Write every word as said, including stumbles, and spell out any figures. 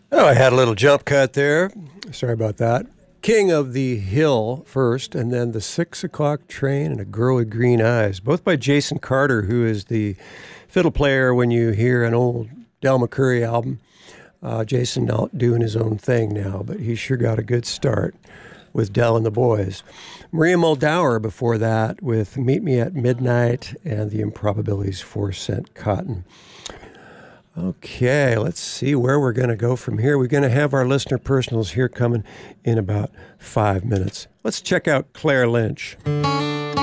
Oh, I had a little jump cut there. Sorry about that. King of the Hill first, and then The Six O'Clock Train and A Girl with Green Eyes, both by Jason Carter, who is the fiddle player when you hear an old Del McCoury album. Uh, Jason not doing his own thing now, but he sure got a good start with Del and the Boys. Maria Muldaur before that with Meet Me at Midnight and The Improbabilities, Four Cent Cotton. Okay, let's see where we're going to go from here. We're going to have our listener personals here coming in about five minutes. Let's check out Claire Lynch.